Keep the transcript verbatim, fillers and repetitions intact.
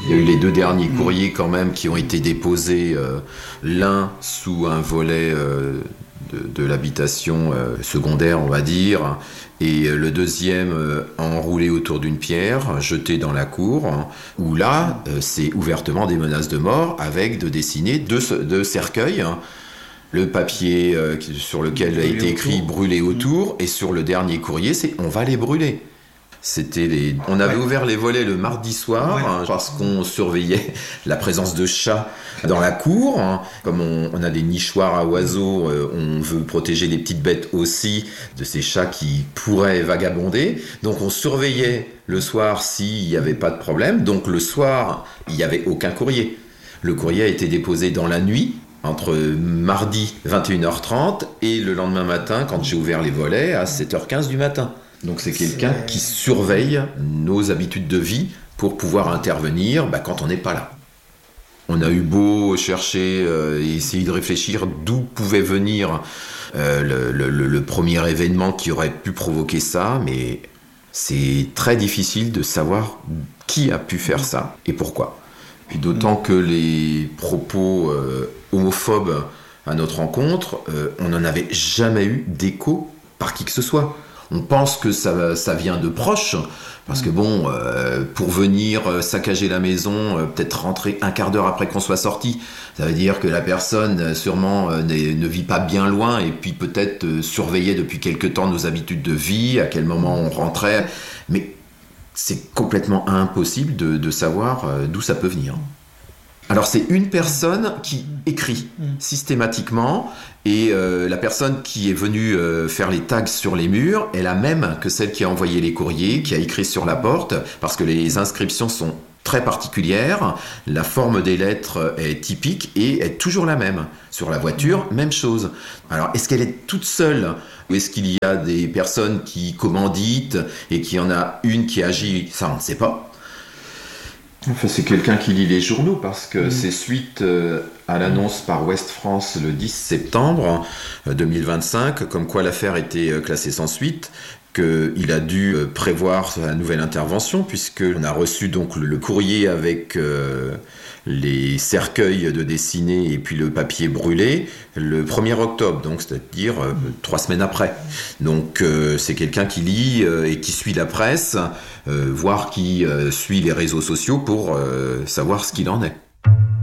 Il y a eu les deux derniers courriers quand même qui ont été déposés, euh, l'un sous un volet euh, de, de l'habitation euh, secondaire, on va dire, et le deuxième euh, enroulé autour d'une pierre, jeté dans la cour, hein, où là, euh, c'est ouvertement des menaces de mort avec de dessiner deux, deux cercueils, hein, le papier euh, sur lequel a été écrit « brûler autour » et sur le dernier courrier, c'est « on va les brûler ». C'était les... On avait ouvert les volets le mardi soir, ouais. hein, parce qu'on surveillait la présence de chats dans la cour. Hein. Comme on, on a des nichoirs à oiseaux, euh, on veut protéger les petites bêtes aussi de ces chats qui pourraient vagabonder. Donc on surveillait le soir s'il n'y avait pas de problème. Donc le soir, il n'y avait aucun courrier. Le courrier a été déposé dans la nuit, entre mardi vingt et une heures trente et le lendemain matin, quand j'ai ouvert les volets, à sept heures quinze du matin. Donc c'est quelqu'un c'est... qui surveille nos habitudes de vie pour pouvoir intervenir bah, quand on n'est pas là. On a eu beau chercher euh, et essayer de réfléchir d'où pouvait venir euh, le, le, le premier événement qui aurait pu provoquer ça, mais c'est très difficile de savoir qui a pu faire ça et pourquoi. Puis d'autant que les propos euh, homophobes à notre rencontre, euh, on n'en avait jamais eu d'écho par qui que ce soit. On pense que ça, ça vient de proches, parce que bon, euh, pour venir saccager la maison, euh, peut-être rentrer un quart d'heure après qu'on soit sorti, ça veut dire que la personne sûrement euh, ne vit pas bien loin et puis peut-être euh, surveillait depuis quelque temps nos habitudes de vie, à quel moment on rentrait, mais c'est complètement impossible de, de savoir euh, d'où ça peut venir. Alors c'est une personne qui écrit systématiquement et euh, la personne qui est venue euh, faire les tags sur les murs est la même que celle qui a envoyé les courriers, qui a écrit sur la porte, parce que les inscriptions sont très particulières, la forme des lettres est typique et est toujours la même. Sur la voiture, même chose. Alors est-ce qu'elle est toute seule ou est-ce qu'il y a des personnes qui commanditent et qu'il y en a une qui agit? Ça on ne sait pas. Enfin, c'est quelqu'un qui lit les journaux parce que mmh. c'est suite euh, à l'annonce par Ouest France le dix septembre deux mille vingt-cinq, comme quoi l'affaire était euh, classée sans suite, qu'il a dû euh, prévoir sa nouvelle intervention, puisqu'on a reçu donc le, le courrier avec euh, les cercueils de dessinés et puis le papier brûlé le premier octobre, donc c'est-à-dire euh, trois semaines après. Donc euh, c'est quelqu'un qui lit euh, et qui suit la presse, euh, voire qui euh, suit les réseaux sociaux pour euh, savoir ce qu'il en est.